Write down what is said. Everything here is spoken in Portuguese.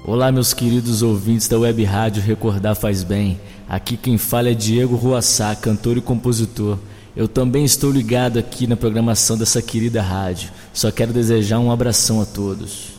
Olá, meus queridos ouvintes da Web Rádio Recordar Faz Bem. Aqui quem fala é Diego Ruassá, cantor e compositor. Eu também estou ligado aqui na programação dessa querida rádio. Só quero desejar um abração a todos.